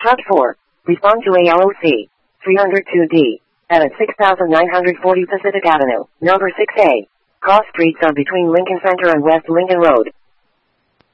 Truck 4. Respond to ALOC. 302D. At 6940 Pacific Avenue, number 6A. Cross streets are between Lincoln Center and West Lincoln Road.